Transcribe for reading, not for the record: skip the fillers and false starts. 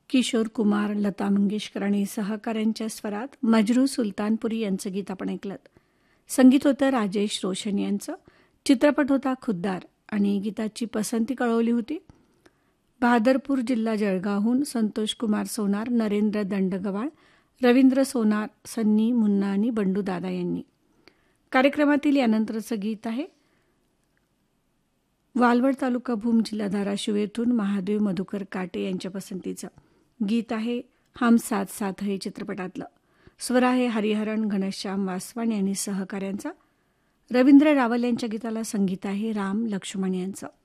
किशोर कुमार, लता मंगेशकर आणि सहकाऱ्यांच्या स्वरात मजरू सुलतानपुरी यांचं गीत आपण ऐकलं. संगीत होतं राजेश रोशन यांचं. चित्रपट होता खुद्दार आणि गीताची पसंती कळवली होती बहादरपूर जिल्हा जळगावहून संतोष कुमार सोनार, नरेंद्र दंडगवाळ, रवींद्र सोनार, सन्नी मुन्ना आणि बंडू दादा यांनी. कार्यक्रमातील यानंतरचं गीत आहे वालवड तालुका भूम जिल्हा धाराशिव येथून महादेव मधुकर काटे यांच्या पसंतीचं गीत आहे हम साथ साथ है चित्रपटातलं. स्वर आहे हरिहरन घनश्याम वासवाणी आणि सहकाऱ्यांचा. रवींद्र रावल यांच्या गीताला संगीत आहे राम लक्ष्मण यांचं.